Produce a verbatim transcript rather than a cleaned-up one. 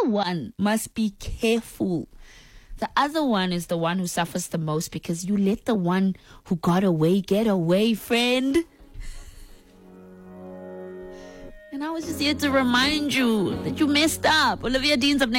other one must be careful. The other one is the one who suffers the most because you let the one who got away get away, friend. And I was just here to remind you that you messed up. Olivia Dean's up next.